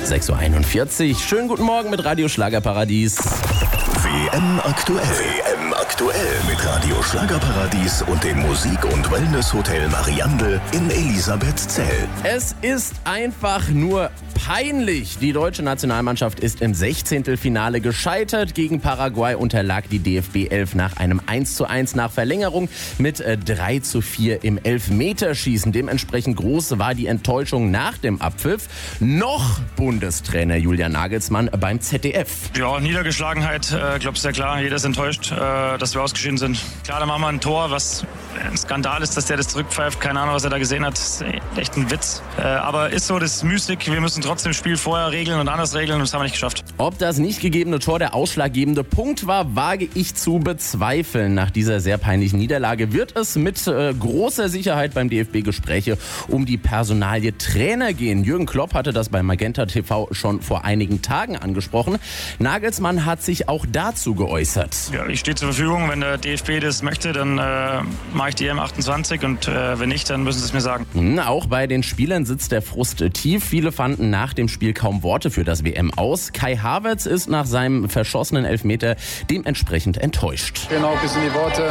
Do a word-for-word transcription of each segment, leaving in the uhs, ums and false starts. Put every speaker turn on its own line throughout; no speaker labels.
sechs Uhr einundvierzig. Schönen guten Morgen mit Radio Schlagerparadies.
W M aktuell. W M aktuell mit Radio Schlagerparadies und dem Musik- und Wellness-Hotel Mariandel in Elisabethzell.
Es ist einfach nur peinlich. Die deutsche Nationalmannschaft ist im Sechzehntelfinale gescheitert. Gegen Paraguay unterlag die D F B elf nach einem eins zu eins nach Verlängerung mit drei zu vier im Elfmeterschießen. Dementsprechend groß war die Enttäuschung nach dem Abpfiff. Noch Bundestrainer Julian Nagelsmann beim Z D F.
Ja, Niedergeschlagenheit, äh, glaube ich, sehr klar. Jeder ist enttäuscht, äh, dass wir ausgeschieden sind. Klar, da machen wir ein Tor, was ein Skandal ist, dass der das zurückpfeift. Keine Ahnung, was er da gesehen hat. Das ist echt ein Witz. Äh, aber ist so, das ist müßig. Wir müssen trotzdem das Spiel vorher regeln und anders regeln und das haben wir nicht geschafft.
Ob das nicht gegebene Tor der ausschlaggebende Punkt war, wage ich zu bezweifeln. Nach dieser sehr peinlichen Niederlage wird es mit äh, großer Sicherheit beim D F B Gespräche um die Personalie Trainer gehen. Jürgen Klopp hatte das bei Magenta T V schon vor einigen Tagen angesprochen. Nagelsmann hat sich auch dazu geäußert.
Ja, ich stehe zur Verfügung. Wenn der D F B das möchte, dann äh, mache ich die E M achtundzwanzig und äh, wenn nicht, dann müssen sie es mir sagen.
Auch bei den Spielern sitzt der Frust tief. Viele fanden nach dem Spiel kaum Worte für das W M aus. Kai Havertz ist nach seinem verschossenen Elfmeter dementsprechend enttäuscht.
Genau, bis in die Worte.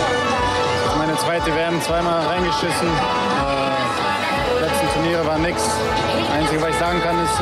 Meine zweite W M, zweimal reingeschissen. Äh, die letzten Turniere waren nix. Das Einzige, was ich sagen kann, ist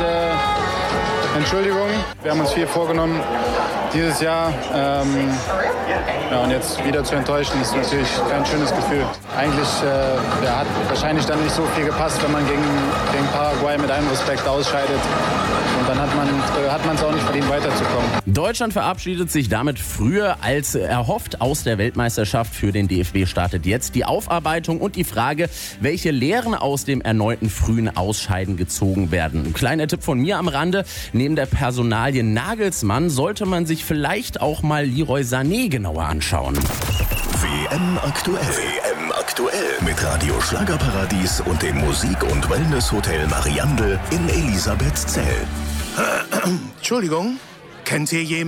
äh, Entschuldigung. Wir haben uns viel vorgenommen dieses Jahr. Ähm, ja, und jetzt wieder zu enttäuschen, ist natürlich kein schönes Gefühl. Eigentlich äh, ja, hat wahrscheinlich dann nicht so viel gepasst, wenn man gegen, gegen Paraguay mit allem Respekt ausscheidet. Und dann hat man äh, hat man es auch nicht verdient, weiterzukommen.
Deutschland verabschiedet sich damit früher als erhofft aus der Weltmeisterschaft. Für den D F B startet jetzt die Aufarbeitung und die Frage, welche Lehren aus dem erneuten frühen Ausscheiden gezogen werden. Ein kleiner Tipp von mir am Rande: Neben der Personalie Nagelsmann sollte man sich vielleicht auch mal Leroy Sané genauer anschauen.
W M aktuell. W M aktuell mit Radio Schlagerparadies und dem Musik- und Wellness-Hotel Mariandel in Elisabethzell.
Entschuldigung, kennt ihr jemanden?